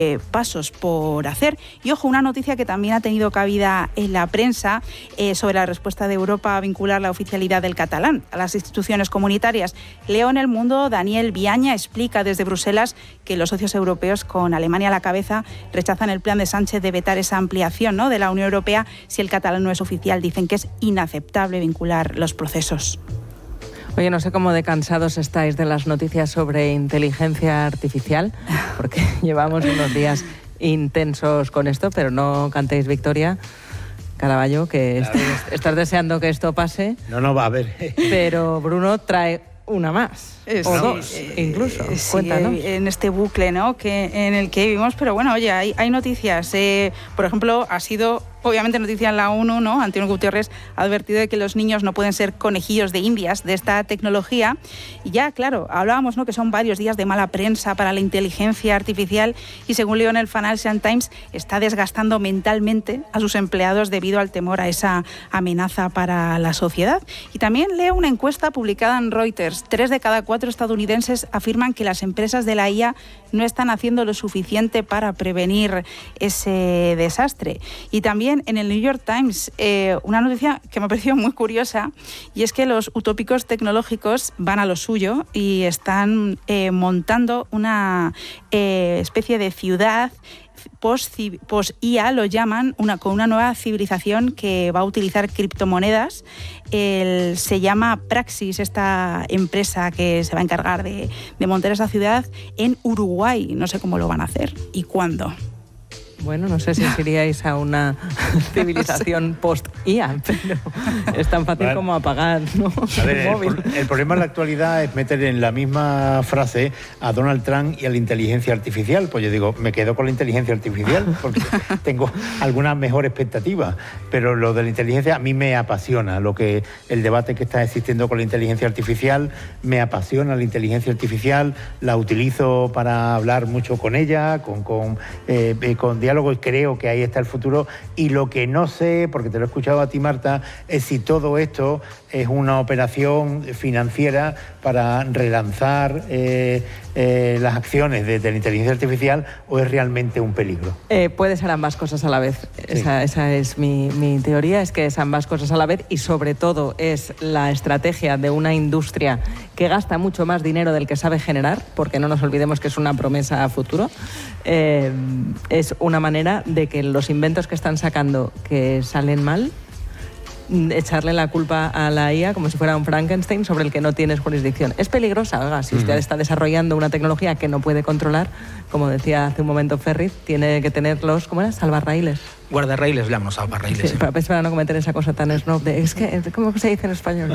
pasos por hacer. Y ojo, una noticia que también ha tenido cabida en la prensa sobre la respuesta de Europa a vincular la oficialidad del catalán a las instituciones comunitarias. Leo en El Mundo, Daniel Viaña explica desde Bruselas que los socios europeos, con Alemania a la cabeza, rechazan el plan de Sánchez de vetar esa ampliación, ¿no?, de la Unión Europea si el catalán no es oficial. Dicen que es inaceptable vincular los procesos. Oye, no sé cómo de cansados estáis de las noticias sobre inteligencia artificial, porque llevamos unos días intensos con esto, pero no cantéis victoria, Caraballo, que estás deseando que esto pase. No va a haber. Pero Bruno trae una más, o dos, incluso. Sí, cuéntanos. En este bucle, ¿no?, en el que vivimos, pero bueno, oye, hay noticias. Por ejemplo, ha sido obviamente noticia en la ONU, ¿no? Antonio Guterres ha advertido de que los niños no pueden ser conejillos de indias de esta tecnología. Y ya, claro, hablábamos, ¿no?, que son varios días de mala prensa para la inteligencia artificial y según leo en el Financial Times está desgastando mentalmente a sus empleados debido al temor a esa amenaza para la sociedad. Y también leo una encuesta publicada en Reuters. 3 de cada 4 estadounidenses afirman que las empresas de la IA no están haciendo lo suficiente para prevenir ese desastre. Y también en el New York Times, una noticia que me ha parecido muy curiosa, y es que los utópicos tecnológicos van a lo suyo y están montando una especie de ciudad post-IA, lo llaman, con una nueva civilización que va a utilizar criptomonedas. Se llama Praxis, esta empresa que se va a encargar de montar esa ciudad en Uruguay. No sé cómo lo van a hacer y cuándo. Bueno, no sé si iríais a una civilización post-IA, pero es tan fácil como apagar, ¿no?, a ver, el problema en la actualidad es meter en la misma frase a Donald Trump y a la inteligencia artificial. Pues yo digo, me quedo con la inteligencia artificial porque tengo alguna mejor expectativa, pero lo de la inteligencia a mí me apasiona. El debate que está existiendo con la inteligencia artificial me apasiona. La inteligencia artificial la utilizo para hablar mucho con ella, con diálogo, y creo que ahí está el futuro. Y lo que no sé, porque te lo he escuchado a ti, Marta, es si todo esto es una operación financiera para relanzar las acciones de la inteligencia artificial o es realmente un peligro. Puede ser ambas cosas a la vez. Sí. Esa es mi teoría, es que es ambas cosas a la vez y sobre todo es la estrategia de una industria que gasta mucho más dinero del que sabe generar, porque no nos olvidemos que es una promesa a futuro. Es una manera de que los inventos que están sacando que salen mal, echarle la culpa a la IA como si fuera un Frankenstein sobre el que no tienes jurisdicción. Es peligrosa, oiga, si usted está desarrollando una tecnología que no puede controlar, como decía hace un momento Ferriz, tiene que tener los, ¿cómo era? Salvarraíles. Guardarraíles, llamamos salvarraíles. Sí, para no cometer esa cosa tan snob de, es que, ¿cómo se dice en español?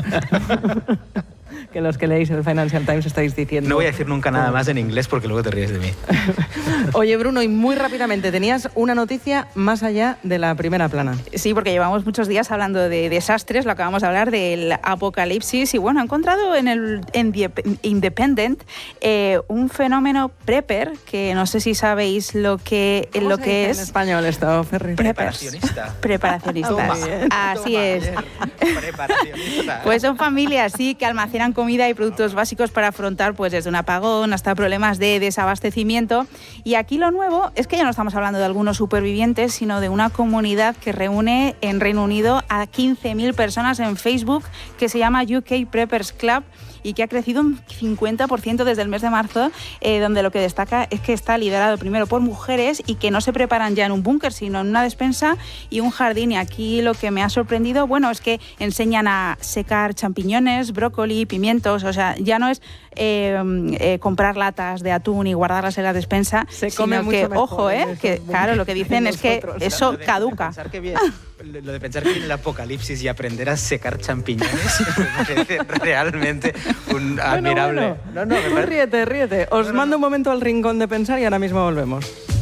Que los que leéis el Financial Times estáis diciendo... No voy a decir nunca nada más en inglés porque luego te ríes de mí. Oye, Bruno, y muy rápidamente, tenías una noticia más allá de la primera plana. Sí, porque llevamos muchos días hablando de desastres, lo acabamos de hablar del apocalipsis, y bueno, he encontrado en The Independent un fenómeno prepper, que no sé si sabéis lo que es. En español esto, Ferri? Preparacionista. Preparacionistas. Así es. Preparacionista. Pues son familias, sí, que almacenan comida y productos básicos para afrontar, pues, desde un apagón hasta problemas de desabastecimiento. Y aquí lo nuevo es que ya no estamos hablando de algunos supervivientes, sino de una comunidad que reúne en Reino Unido a 15.000 personas en Facebook, que se llama UK Preppers Club, y que ha crecido un 50% desde el mes de marzo, donde lo que destaca es que está liderado primero por mujeres y que no se preparan ya en un búnker, sino en una despensa y un jardín. Y aquí lo que me ha sorprendido, bueno, es que enseñan a secar champiñones, brócoli, pimientos, o sea, ya no es comprar latas de atún y guardarlas en la despensa, se come sino que, mucho mejor, ojo, que claro, lo que dicen es que eso caduca. Lo de pensar que viene el apocalipsis y aprender a secar champiñones me parece realmente un admirable... Bueno. No, ríete. Os mando un momento al rincón de pensar y ahora mismo volvemos.